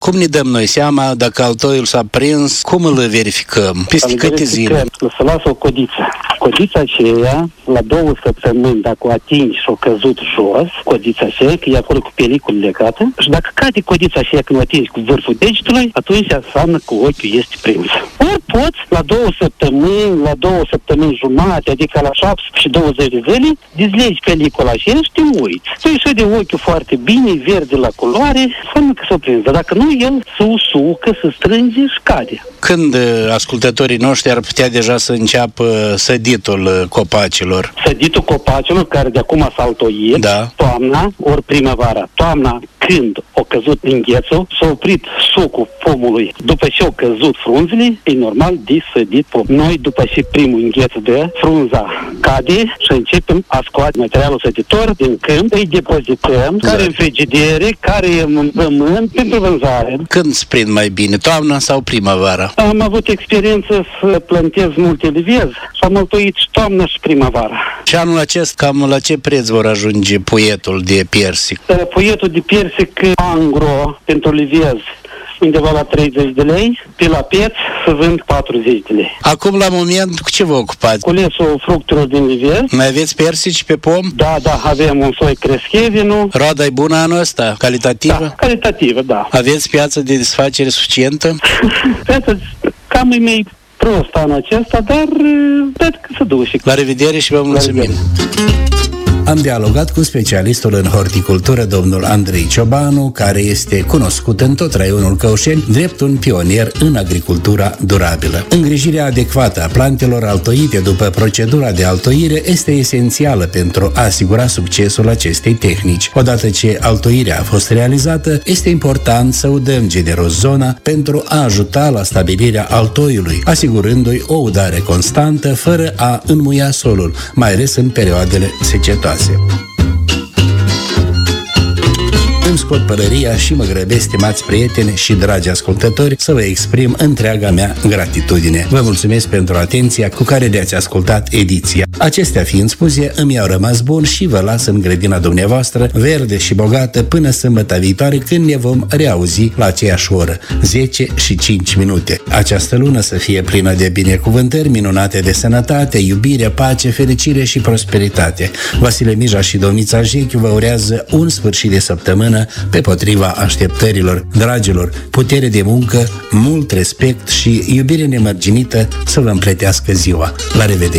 Cum ne dăm noi seama dacă altoiul s-a prins? Cum îl verificăm? Peste câte zile? Să lasă o codiță. Codița aceea, la 2 săptămâni, dacă o atingi și o căzut jos, codița aceea, că e acolo cu peliculă legată, și dacă cade codița aceea când o atingi cu vârful degetului, atunci înseamnă că ochiul este prins. Ori poți, la 2 săptămâni, la 2 săptămâni jumate, adică la 720 de zile, dezlegi pelicula aceea și te uiți. Tu ieși de ochiul foarte bine, verde la culoare, înseamnă că s-o prins. Dar dacă nu, el se usucă, se strânge și cade. Când ascultătorii noștri ar putea deja să înceapă săditul copacilor? Săditul copacilor, care de acum s-a altoit, da. Toamna ori primăvara. Toamna, când o căzut înghețul, s-a oprit sucul pomului. După ce au căzut frunzele, e normal de sădit pom. Noi, după ce primul îngheț de frunza cade și începem a scoate materialul săditor din câmp, îi depozităm, care în frigidere, care în pământ, pentru vânzare. Când se prind mai bine, toamna sau primăvara? Am avut experiență să plantez multe livezi și am altoit și toamna și primăvara. Și anul acesta, cam la ce preț vor ajunge puietul de persic? Puietul de persic angro pentru livezi undeva la 30 de lei, pe la pieț să vând 40 de lei. Acum, la moment, cu ce vă ocupați? Culesul fructelor din livezi. Mai aveți persici pe pom? Da, avem un soi Creschevinu. Roada e bună anul ăsta? Calitativă? Da, calitativă, da. Aveți piață de desfacere suficientă? Piața cam e mai prost anul acesta, dar cred că se duce. La revedere și vă mulțumim! Am dialogat cu specialistul în horticultură, domnul Andrei Ciobanu, care este cunoscut în tot raionul Căușeni drept un pionier în agricultura durabilă. Îngrijirea adecvată a plantelor altoite după procedura de altoire este esențială pentru a asigura succesul acestei tehnici. Odată ce altoirea a fost realizată, este important să udăm generos zona pentru a ajuta la stabilirea altoiului, asigurându-i o udare constantă fără a înmuia solul, mai ales în perioadele secetoase. Îmi scot pălăria și mă grăbesc, stimați prieteni și dragi ascultători, să vă exprim întreaga mea gratitudine. Vă mulțumesc pentru atenția cu care le-ați ascultat ediția. Acestea fiind spuse, îmi au rămas bun și vă las în grădina dumneavoastră, verde și bogată, până sâmbătă viitoare, când ne vom reauzi la aceeași oră, 10 și 5 minute. Această lună să fie plină de binecuvântări minunate, de sănătate, iubire, pace, fericire și prosperitate. Vasile Mija și domnița Jechiu vă urează un sfârșit de săptămână pe potriva așteptărilor. Dragilor, putere de muncă, mult respect și iubire nemărginită să vă împletească ziua. La revedere!